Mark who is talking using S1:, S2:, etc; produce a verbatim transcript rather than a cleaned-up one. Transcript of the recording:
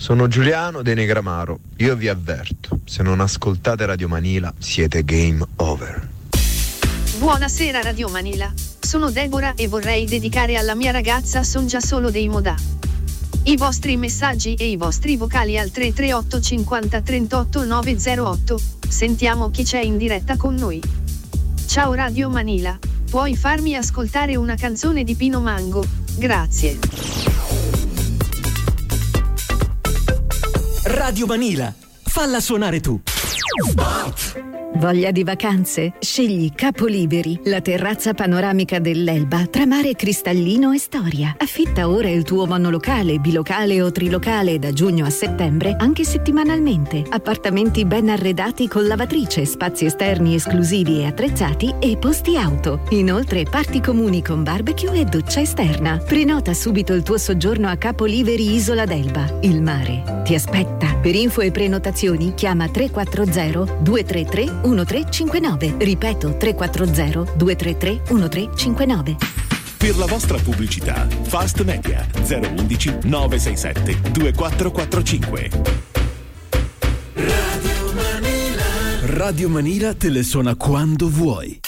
S1: Sono Giuliano De Negramaro. Io vi avverto, se non ascoltate Radio Manila siete game over.
S2: Buonasera Radio Manila, sono Deborah e vorrei dedicare alla mia ragazza Son già solo dei Modà. I vostri messaggi e i vostri vocali al tre tre otto cinquanta trentotto novecentotto. Sentiamo chi c'è in diretta con noi. Ciao Radio Manila, puoi farmi ascoltare una canzone di Pino Mango? Grazie.
S3: Radio Manila, falla suonare tu.
S4: Voglia di vacanze? Scegli Capoliberi, la terrazza panoramica dell'Elba tra mare cristallino e storia. Affitta ora il tuo monolocale, bilocale o trilocale da giugno a settembre, anche settimanalmente. Appartamenti ben arredati con lavatrice, spazi esterni esclusivi e attrezzati e posti auto. Inoltre parti comuni con barbecue e doccia esterna. Prenota subito il tuo soggiorno a Capoliberi Isola d'Elba. Il mare ti aspetta. Per info e prenotazioni chiama tre quattro zero due tre tre uno tre cinque nove. Ripeto, tre quattro zero due tre tre uno tre cinque nove.
S5: Per la vostra pubblicità, Fast Media zero uno uno nove sei sette due quattro quattro cinque.
S3: Radio Manila. Radio Manila te le suona quando vuoi.